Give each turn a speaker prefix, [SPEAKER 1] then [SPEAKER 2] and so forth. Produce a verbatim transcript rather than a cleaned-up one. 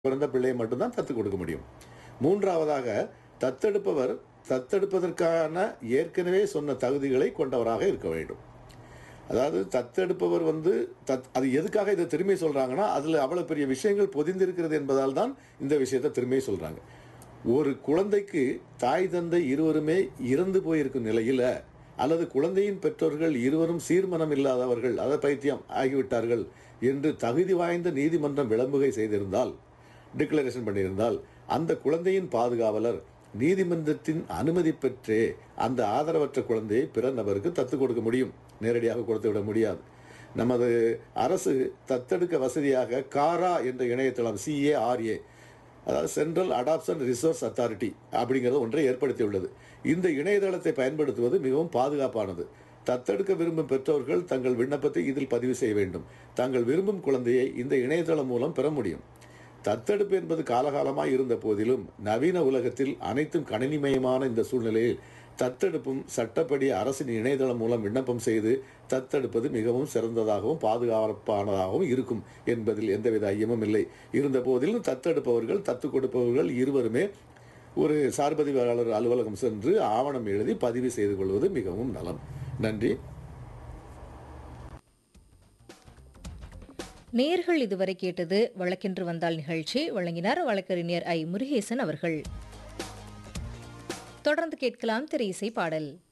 [SPEAKER 1] பிறந்த பிள்ளையை மட்டும்தான் தத்து கொடுக்க முடியும். மூன்றாவதாக தத்தெடுப்பவர் தத்தெடுப்பதற்கான ஏற்கனவே சொன்ன தகுதிகளை கொண்டவராக இருக்க வேண்டும். அதாவது தத்தெடுப்பவர் வந்து தத் அது எதுக்காக இதை திரும்பி சொல்றாங்கன்னா, அதில் அவ்வளவு பெரிய விஷயங்கள் பொதிந்திருக்கிறது என்பதால் தான் இந்த விஷயத்தை திரும்பி சொல்றாங்க. ஒரு குழந்தைக்கு தாய் தந்தை இருவருமே இறந்து போயிருக்கும் நிலையில, அல்லது குழந்தையின் பெற்றோர்கள் இருவரும் சீர்மனம் இல்லாதவர்கள், அத பைத்தியம் ஆகிவிட்டார்கள் என்று தகுதி வாய்ந்த நீதிமன்றம் விளம்புகை செய்திருந்தால், டிக்ளரேஷன் பண்ணியிருந்தால், அந்த குழந்தையின் பாதுகாவலர் நீதிமன்றத்தின் அனுமதி பெற்றே அந்த ஆதரவற்ற குழந்தையை பிற நபருக்கு தத்து கொடுக்க முடியும். நேரடியாக கொடுத்து விட முடியாது. நமது அரசு தத்தெடுக்க வசதியாக காரா என்ற இணையதளம் சிஏஆர்ஏ, அதாவது சென்ட்ரல் அடாப்ஷன் ரிசோர்ஸ் அத்தாரிட்டி அப்படிங்கிறது ஒன்றை ஏற்படுத்தியுள்ளது. இந்த இணையதளத்தை பயன்படுத்துவது மிகவும் பாதுகாப்பானது. தத்தெடுக்க விரும்பும் பெற்றோர்கள் தங்கள் விண்ணப்பத்தை இதில் பதிவு செய்ய வேண்டும். தாங்கள் விரும்பும் குழந்தையை இந்த இணையதளம் மூலம் பெற முடியும். தத்தெடுப்பு என்பது காலகாலமாக இருந்த போதிலும் நவீன உலகத்தில் அனைத்தும் கணினிமயமான இந்த சூழ்நிலையில் தத்தெடுப்பும் சட்டப்படி அரசின் இணையதளம் மூலம் விண்ணப்பம் செய்து தத்தெடுப்பது மிகவும் சிறந்ததாகவும் பாதுகாப்பானதாகவும் இருக்கும் என்பதில் எந்தவித ஐயமும் இல்லை. இருந்த போதிலும் தத்தெடுப்பவர்கள் தத்து கொடுப்பவர்கள் இருவருமே ஒரு சார்பதிவாளர் அலுவலகம் சென்று ஆவணம் எழுதி பதிவு செய்து கொள்வது மிகவும் நலம். நன்றி.
[SPEAKER 2] நேர்கள் இதுவரை கேட்டது வழக்கென்று வந்தால் நிகழ்ச்சி. வழங்கினார் வழக்கறிஞர் ஐ முருகேசன் அவர்கள். தொடர்ந்து கேட்கலாம் திரை இசை பாடல்.